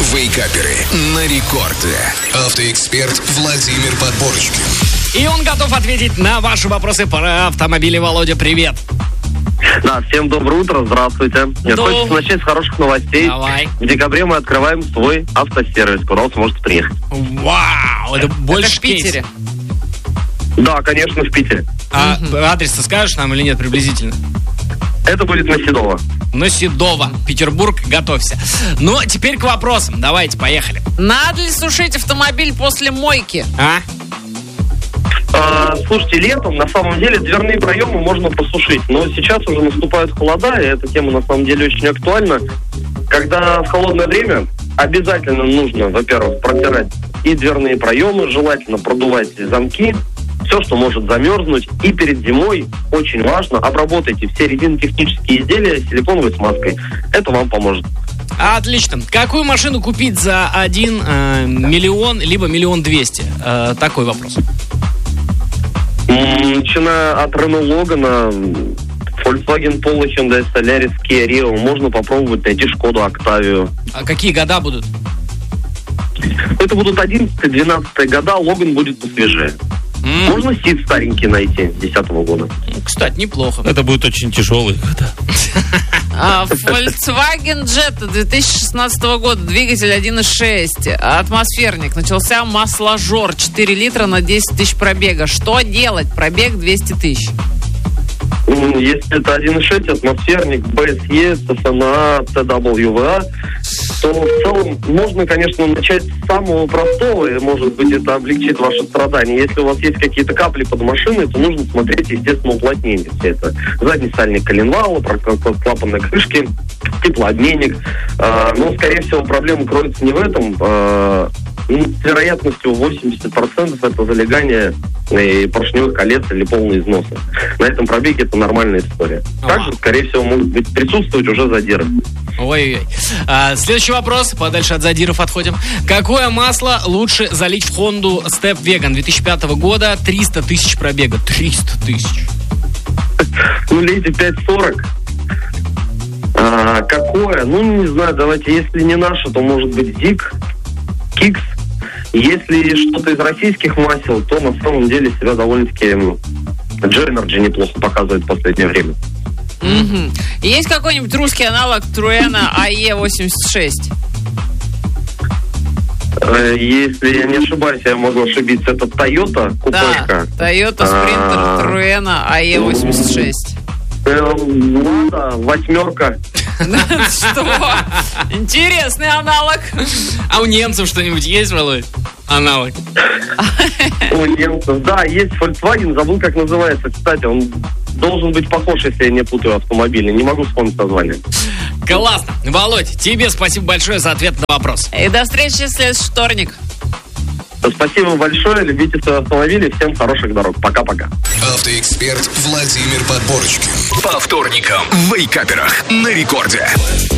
Вейкаперы на рекорде. Автоэксперт Владимир Подборочкин. И он готов ответить на ваши вопросы про автомобили. Володя, привет. Да, всем доброе утро, здравствуйте. Хочется начать с хороших новостей. Давай. В декабре мы открываем свой автосервис, куда вы сможете приехать. Вау, это больше в Питере. Да, конечно, в Питере. А адрес ты скажешь нам или нет приблизительно? Это будет на Седово. На Седово, Петербург, готовься. Ну, теперь к вопросам. Давайте, поехали. Надо ли сушить автомобиль после мойки? Слушайте, летом на самом деле дверные проемы можно посушить, но сейчас уже наступают холода, и эта тема на самом деле очень актуальна. Когда в холодное время обязательно нужно, во-первых, протирать и дверные проемы, желательно продувать замки, все, что может замерзнуть. И перед зимой, очень важно, обработайте все резинотехнические изделия силиконовой смазкой. Это вам поможет. Отлично. Какую машину купить за 1 миллион, либо 1 200 000? Такой вопрос. Начиная от Renault Logan, Volkswagen Polo, Hyundai Solaris, Kia Rio, можно попробовать найти Шкоду Октавию. А какие года будут? Это будут 11-12 года, Логан будет посвежее. Можно Сид старенький найти, 10-го года. Кстати, неплохо. Это будет очень тяжелый. Volkswagen Jetta 2016 года, двигатель 1.6, атмосферник, начался масложор, 4 литра на 10 тысяч пробега. Что делать? Пробег 200 тысяч. Если это 1.6, атмосферник, BSE, CFNA, TWVA, то в целом можно, конечно, начать с самого простого, и, может быть, это облегчит ваши страдания. Если у вас есть какие-то капли под машиной, то нужно смотреть, естественно, уплотнение. Все это задний сальник коленвала, клапанной крышки, теплообменник. Но, скорее всего, проблема кроется не в этом. С вероятностью 80% это залегание и поршневых колец или полный износ. На этом пробеге это нормальная история. Также, скорее всего, могут быть присутствовать уже задиры. Ой-ой-ой. Следующий вопрос. Подальше от задиров отходим. Какое масло лучше залить в Honda Step Wagon 2005 года? 300 тысяч пробега. 300 тысяч. Ну, лейте 540. Какое? Ну, не знаю, давайте, если не наше, то может быть ЗИК, Кикс. Если что-то из российских масел, то на самом деле себя довольно-таки G-Energy неплохо показывает в последнее время. Есть какой-нибудь русский аналог Труэна AE86? Если я не ошибаюсь, я могу ошибиться, это Toyota купешка. Да, Toyota Sprinter Труэна AE86. Лада, 8. Что? Интересный аналог. А у немцев что-нибудь есть, Володь? Аналог? У немцев, да, есть Volkswagen, забыл, как называется. Кстати, он должен быть похож, если я не путаю автомобили. Не могу вспомнить название. Классно. Володь, тебе спасибо большое за ответ на вопрос. И до встречи в следующий вторник. Спасибо большое, любите свои автомобили, всем хороших дорог. Пока-пока. Автоэксперт Владимир Подборочкин. По вторникам в Вейкаперах на рекорде.